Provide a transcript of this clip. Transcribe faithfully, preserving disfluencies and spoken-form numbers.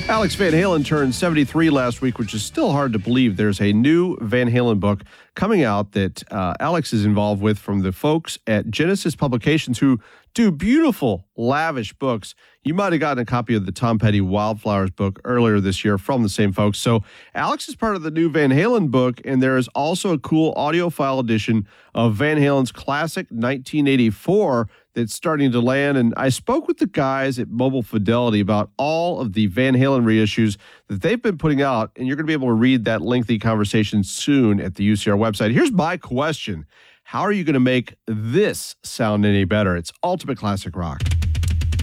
Alex Van Halen turned seventy-three last week, which is still hard to believe. There's a new Van Halen book coming out that uh, Alex is involved with from the folks at Genesis Publications, who do beautiful, lavish books. You might have gotten a copy of the Tom Petty Wildflowers book earlier this year from the same folks. So Alex is part of the new Van Halen book, and there is also a cool audiophile edition of Van Halen's classic nineteen eighty-four that's starting to land. And I spoke with the guys at Mobile Fidelity about all of the Van Halen reissues that they've been putting out, and you're going to be able to read that lengthy conversation soon at the U C R website. Here's my question. How are you going to make this sound any better? It's Ultimate Classic Rock.